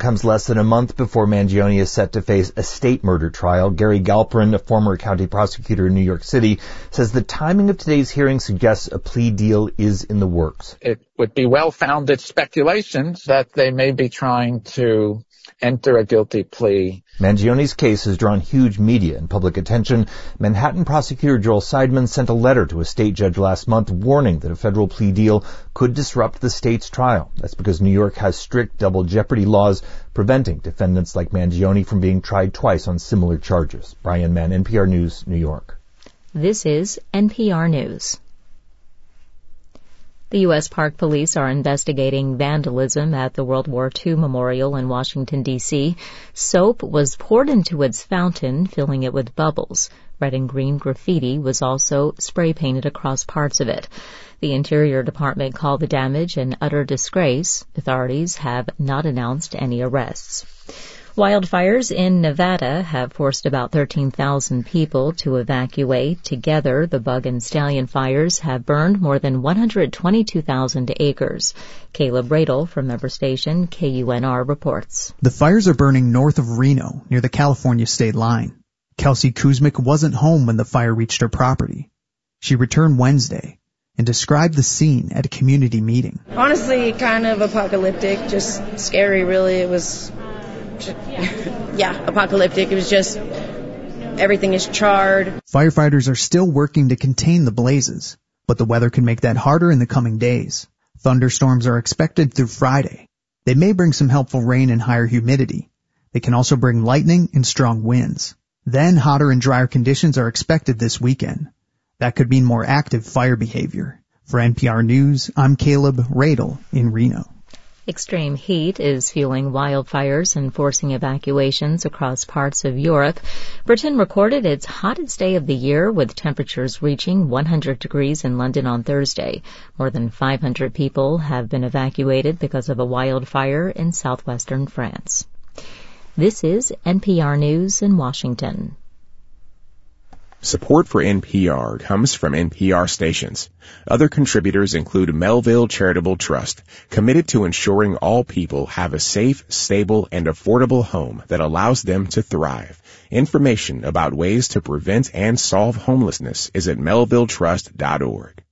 Comes less than a month before Mangione is set to face a state murder trial. Gary Galperin, a former county prosecutor in New York City, says the timing of today's hearing suggests a plea deal is in the works. It would be well-founded speculations that they may be trying to enter a guilty plea. Mangione's case has drawn huge media and public attention. Manhattan prosecutor Joel Seidman sent a letter to a state judge last month warning that a federal plea deal could disrupt the state's trial. That's because New York has strict double jeopardy laws preventing defendants like Mangione from being tried twice on similar charges. Brian Mann, NPR News, New York. This is NPR News. The U.S. Park Police are investigating vandalism at the World War II Memorial in Washington, D.C. Soap was poured into its fountain, filling it with bubbles. Red and green graffiti was also spray painted across parts of it. The Interior Department called the damage an utter disgrace. Authorities have not announced any arrests. Wildfires in Nevada have forced about 13,000 people to evacuate. Together, the bug and stallion fires have burned more than 122,000 acres. Caleb Radel from member station KUNR reports. The fires are burning north of Reno, near the California state line. Kelsey Kuzmic wasn't home when the fire reached her property. She returned Wednesday and described the scene at a community meeting. Honestly, kind of apocalyptic, just scary, really. It was apocalyptic. It was just, everything is charred. Firefighters are still working to contain the blazes, but the weather could make that harder in the coming days. Thunderstorms are expected through Friday. They may bring some helpful rain and higher humidity. They can also bring lightning and strong winds. Then hotter and drier conditions are expected this weekend. That could mean more active fire behavior. For NPR News, I'm Caleb Radel in Reno. Extreme heat is fueling wildfires and forcing evacuations across parts of Europe. Britain recorded its hottest day of the year, with temperatures reaching 100 degrees in London on Thursday. More than 500 people have been evacuated because of a wildfire in southwestern France. This is NPR News in Washington. Support for NPR comes from NPR stations. Other contributors include Melville Charitable Trust, committed to ensuring all people have a safe, stable, and affordable home that allows them to thrive. Information about ways to prevent and solve homelessness is at melvilletrust.org.